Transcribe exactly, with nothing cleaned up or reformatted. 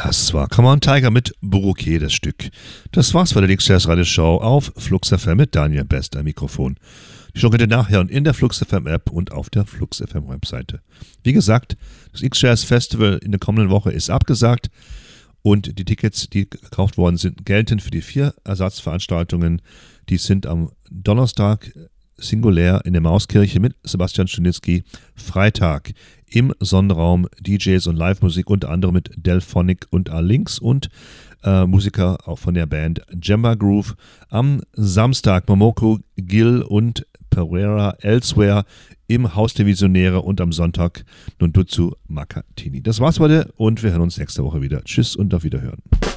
Das war Come On Tiger mit Bouquet, das Stück. Das war's bei der X-Jazz Radioshow auf Flux F M mit Daniel Best am Mikrofon. Die Show könnt ihr nachher und in der Flux F M App und auf der Flux F M Webseite. Wie gesagt, das X-Jazz Festival in der kommenden Woche ist abgesagt und die Tickets, die gekauft worden sind, gelten für die vier Ersatzveranstaltungen. Die sind am Donnerstag singulär in der Mauskirche mit Sebastian Stunitzky, Freitag im Sonderraum D Js und Live-Musik, unter anderem mit Delphonic und A-Links und äh, Musiker auch von der Band Jemba Groove. Am Samstag Momoko, Gill und Pereira Elsewhere im Haus der Visionäre und am Sonntag Nundutsu Makatini. Das war's heute und wir hören uns nächste Woche wieder. Tschüss und auf Wiederhören.